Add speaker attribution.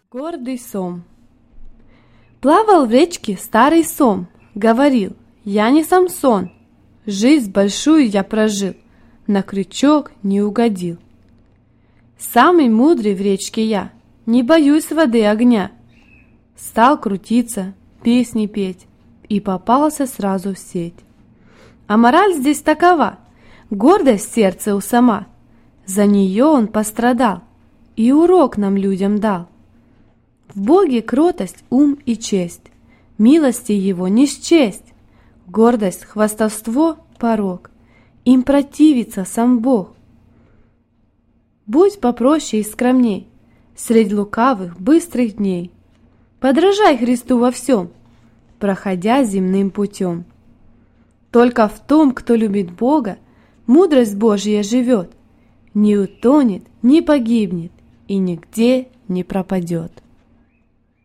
Speaker 1: Гордый сом. Плавал в речке старый сом, говорил: я не Самсон, жизнь большую я прожил, на крючок не угодил. Самый мудрый в речке я, не боюсь воды огня. Стал крутиться, песни петь, и попался сразу в сеть. А мораль здесь такова: гордость в сердце у сома, за нее он пострадал и урок нам людям дал. В Боге кротость, ум и честь, милости его не счесть. Гордость, хвастовство – порок, им противится сам Бог. Будь попроще и скромней средь лукавых, быстрых дней. Подражай Христу во всем, проходя земным путем. Только в том, кто любит Бога, мудрость Божья живет, не утонет, не погибнет и нигде не пропадет.